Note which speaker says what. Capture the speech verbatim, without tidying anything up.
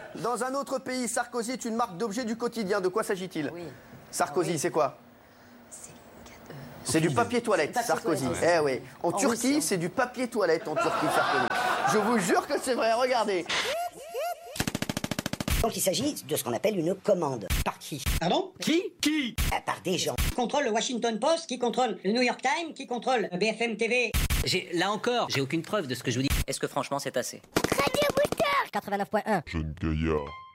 Speaker 1: Dans un autre pays, Sarkozy est une marque d'objets du quotidien. De quoi s'agit-il?
Speaker 2: Oui.
Speaker 1: Sarkozy,
Speaker 2: Ah oui.
Speaker 1: c'est quoi?
Speaker 2: C'est
Speaker 1: C'est du papier toilette,
Speaker 2: papier
Speaker 1: Sarkozy.
Speaker 2: toilette.
Speaker 1: Eh oui. En,
Speaker 2: En
Speaker 1: Turquie,
Speaker 2: Russie,
Speaker 1: c'est du papier toilette en Turquie, Sarkozy. Je vous jure que c'est vrai, regardez.
Speaker 3: Donc il s'agit de ce qu'on appelle une commande.
Speaker 4: Par qui?
Speaker 5: Pardon?
Speaker 4: Qui? Qui?
Speaker 3: Euh, Par des gens.
Speaker 5: Qui contrôle le Washington Post, qui contrôle le New York Times, qui contrôle B F M T V.
Speaker 4: J'ai, là encore, j'ai aucune preuve de ce que je vous dis.
Speaker 6: Est-ce que franchement c'est assez?
Speaker 3: quatre-vingt-neuf point un.
Speaker 7: Jeune gaillard.